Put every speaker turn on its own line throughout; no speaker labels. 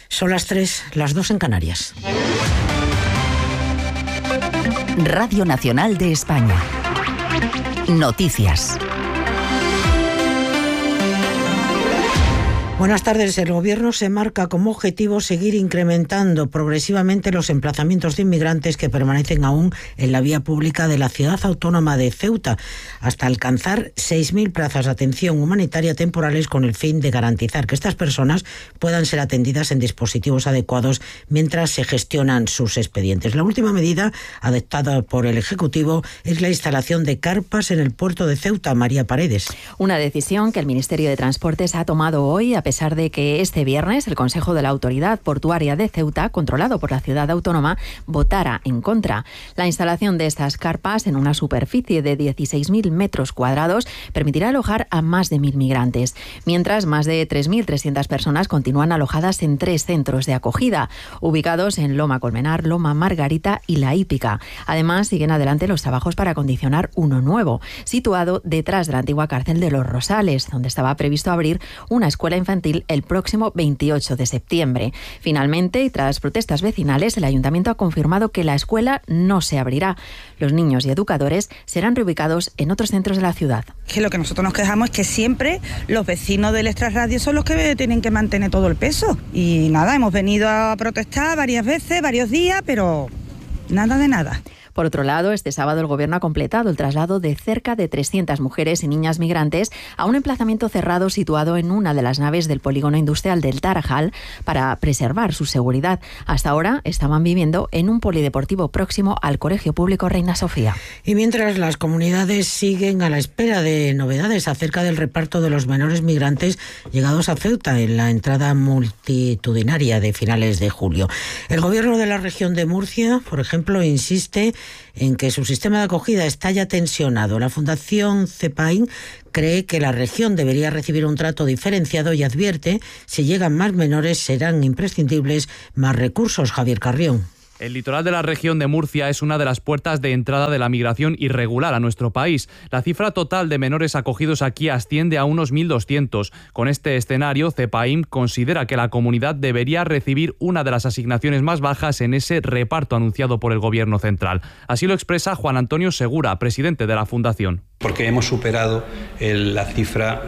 Son las 3, las 2 en Canarias.
Radio Nacional de España. Noticias.
Buenas tardes. El Gobierno se marca como objetivo seguir incrementando progresivamente los emplazamientos de inmigrantes que permanecen aún en la vía pública de la ciudad autónoma de Ceuta, hasta alcanzar 6.000 plazas de atención humanitaria temporales, con el fin de garantizar que estas personas puedan ser atendidas en dispositivos adecuados mientras se gestionan sus expedientes. La última medida adoptada por el Ejecutivo es la instalación de carpas en el puerto de Ceuta. María Paredes.
Una decisión que el Ministerio de Transportes ha tomado hoy, a pesar de que este viernes el Consejo de la Autoridad Portuaria de Ceuta, controlado por la ciudad autónoma, votara en contra. La instalación de estas carpas en una superficie de 16.000 metros cuadrados permitirá alojar a más de 1.000 migrantes, mientras más de 3.300 personas continúan alojadas en 3 centros de acogida, ubicados en Loma Colmenar, Loma Margarita y La Hípica. Además, siguen adelante los trabajos para acondicionar uno nuevo, situado detrás de la antigua cárcel de Los Rosales, donde estaba previsto abrir una escuela infantil el próximo 28 de septiembre. Finalmente, y tras protestas vecinales, el Ayuntamiento ha confirmado que la escuela no se abrirá. Los niños y educadores serán reubicados en otros centros de la ciudad.
Que lo que nosotros nos quejamos es que siempre los vecinos del extrarradio son los que tienen que mantener todo el peso. Y nada, hemos venido a protestar varias veces, varios días, pero nada de nada.
Por otro lado, este sábado el Gobierno ha completado el traslado de cerca de 300 mujeres y niñas migrantes a un emplazamiento cerrado situado en una de las naves del polígono industrial del Tarajal para preservar su seguridad. Hasta ahora estaban viviendo en un polideportivo próximo al Colegio Público Reina Sofía.
Y mientras las comunidades siguen a la espera de novedades acerca del reparto de los menores migrantes llegados a Ceuta en la entrada multitudinaria de finales de julio. El Gobierno de la región de Murcia, por ejemplo, insiste en que su sistema de acogida está ya tensionado. La Fundación CEPAIN cree que la región debería recibir un trato diferenciado y advierte: si llegan más menores serán imprescindibles más recursos. Javier Carrión.
El litoral de la región de Murcia es una de las puertas de entrada de la migración irregular a nuestro país. La cifra total de menores acogidos aquí asciende a unos 1.200. Con este escenario, CEPAIM considera que la comunidad debería recibir una de las asignaciones más bajas en ese reparto anunciado por el Gobierno central. Así lo expresa Juan Antonio Segura, presidente de la Fundación.
Porque hemos superado la cifra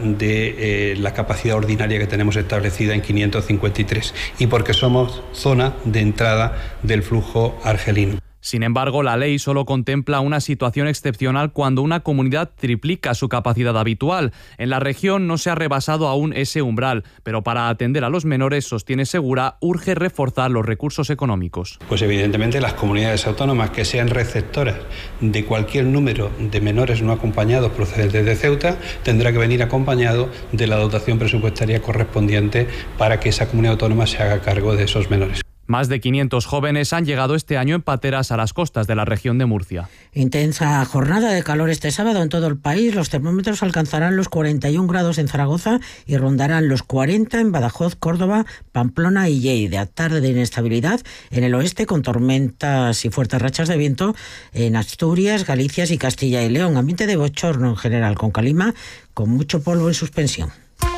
de la capacidad ordinaria que tenemos establecida en 553 y porque somos zona de entrada del flujo argelino.
Sin embargo, la ley solo contempla una situación excepcional cuando una comunidad triplica su capacidad habitual. En la región no se ha rebasado aún ese umbral, pero para atender a los menores, sostiene Segura, urge reforzar los recursos económicos.
Pues evidentemente las comunidades autónomas que sean receptoras de cualquier número de menores no acompañados procedentes de Ceuta tendrá que venir acompañado de la dotación presupuestaria correspondiente para que esa comunidad autónoma se haga cargo de esos menores.
Más de 500 jóvenes han llegado este año en pateras a las costas de la región de Murcia.
Intensa jornada de calor este sábado en todo el país. Los termómetros alcanzarán los 41 grados en Zaragoza y rondarán los 40 en Badajoz, Córdoba, Pamplona y Lleida. Tarde de inestabilidad en el oeste, con tormentas y fuertes rachas de viento en Asturias, Galicia y Castilla y León. Ambiente de bochorno en general, con calima, con mucho polvo en suspensión.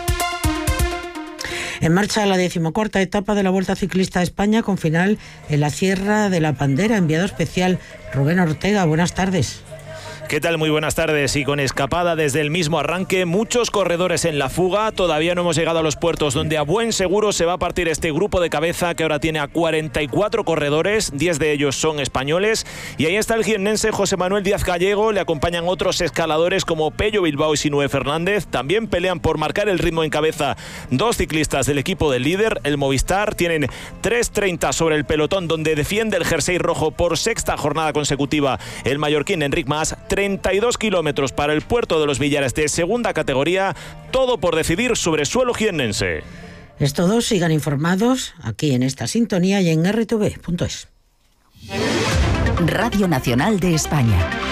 En marcha la 14ª etapa de la Vuelta Ciclista a España, con final en la Sierra de la Pandera. Enviado especial Rubén Ortega, buenas tardes.
¿Qué tal? Muy buenas tardes. Y con escapada desde el mismo arranque, muchos corredores en la fuga. Todavía no hemos llegado a los puertos donde a buen seguro se va a partir este grupo de cabeza, que ahora tiene a 44 corredores, 10 de ellos son españoles. Y ahí está el jiennense José Manuel Díaz Gallego, le acompañan otros escaladores como Pello Bilbao y Sinue Fernández. También pelean por marcar el ritmo en cabeza 2 ciclistas del equipo del líder, el Movistar. Tienen 3:30 sobre el pelotón, donde defiende el jersey rojo por 6ª jornada consecutiva el mallorquín Enric Mas. 32 kilómetros para el puerto de los Villares de segunda categoría, todo por decidir sobre suelo jiennense.
Es todo, sigan informados aquí en esta sintonía y en rtv.es.
Radio Nacional de España.